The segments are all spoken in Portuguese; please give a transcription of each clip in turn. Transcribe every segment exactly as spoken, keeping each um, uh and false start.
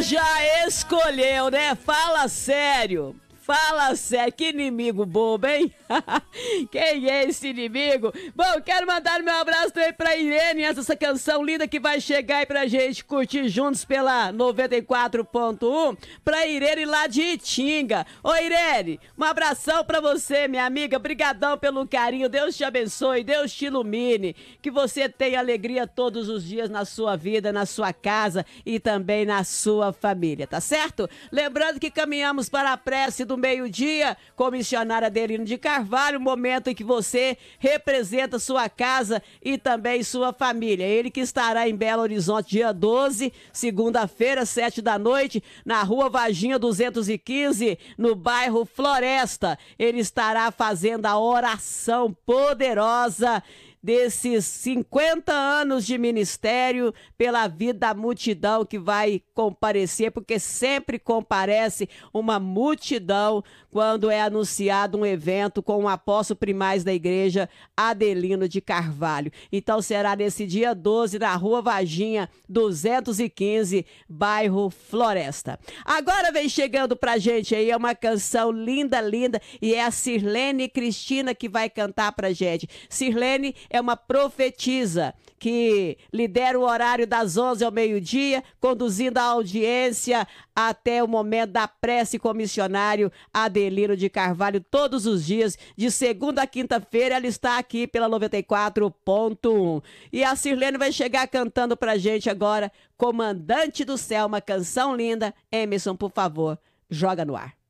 inimigo já escolheu, né? Fala sério. Fala sério, que inimigo bobo, hein? Quem é esse inimigo? Bom, quero mandar meu abraço também pra Irene, essa canção linda que vai chegar aí pra gente curtir juntos pela noventa e quatro ponto um. Pra Irene lá de Itinga. Ô Irene, um abração pra você, minha amiga. Brigadão pelo carinho. Deus te abençoe, Deus te ilumine. Que você tenha alegria todos os dias na sua vida, na sua casa e também na sua família, tá certo? Lembrando que caminhamos para a prece do meio-dia com o missionário Adelino de Carvalho, momento em que você representa sua casa e também sua família. Ele que estará em Belo Horizonte dia doze, segunda-feira, sete da noite, na rua Varginha duzentos e quinze, no bairro Floresta. Ele estará fazendo a oração poderosa desses cinquenta anos de ministério pela vida da multidão que vai comparecer, porque sempre comparece uma multidão quando é anunciado um evento com o apóstolo primaz da igreja, Adelino de Carvalho. Então será nesse dia doze, na rua Varginha duzentos e quinze, bairro Floresta. Agora vem chegando pra gente aí, é uma canção linda, linda, e é a Sirlene Cristina que vai cantar pra gente. Sirlene é uma profetisa que lidera o horário das onze ao meio-dia, conduzindo a audiência até o momento da prece com o missionário Adelino de Carvalho, todos os dias, de segunda a quinta-feira. Ela está aqui pela noventa e quatro ponto um. E a Sirlene vai chegar cantando pra gente agora, Comandante do Céu, uma canção linda. Emerson, por favor, joga no ar.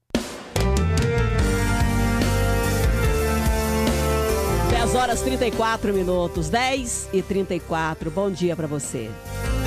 dez horas e trinta e quatro minutos, dez e trinta e quatro. Bom dia pra você.